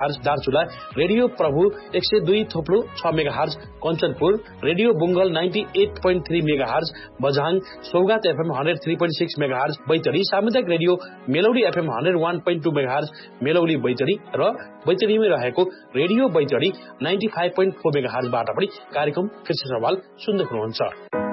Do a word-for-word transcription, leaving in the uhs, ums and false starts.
Megahertz, Darchula radio प्रभु एक सय दुई थोप्लो छ मेगाहर्ज, कञ्चनपुर रेडियो बुंगल अठानब्बे दशमलव तीन मेगाहर्ज, बझाङ सौगात एफएम एक सय तीन दशमलव छह मेगाहर्ज, बैतडी सामुदायिक रेडियो मेलौडी एफएम एक सय एक दशमलव दुई मेगाहर्ज, मेलौडी बैतडी र बैतडीमै रहेको रेडियो बैतडी पचानब्बे दशमलव चार मेगाहर्जबाट पनि कार्यक्रम कृषि सवाल सुन्दै हुनुहुन्छ।